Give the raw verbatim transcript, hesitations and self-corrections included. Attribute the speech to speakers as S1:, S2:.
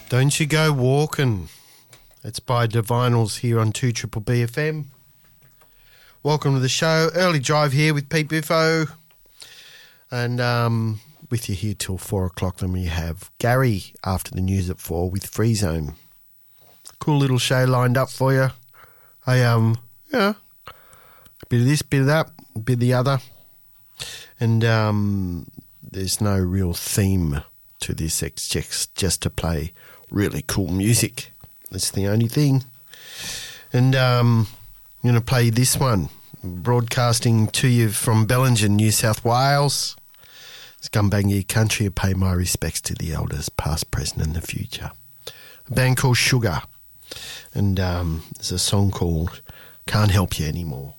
S1: Don't You Go Walking. It's by Divinals here on two Triple B F M. Welcome to the show. Early drive here with Pete Buffo. And um, with you here till four o'clock. Then we have Gary after the news at four with Free Zone. Cool little show lined up for you. I, um, yeah, a bit of this, bit of that, a bit of the other. And um, there's no real theme to this. It's just, just to play really cool music. That's the only thing. And um, I'm going to play this one, broadcasting to you from Bellingen, New South Wales. Scumbangy Country. I pay my respects to the elders, past, present and the future. A band called Sugar. And um, there's a song called Can't Help You Anymore.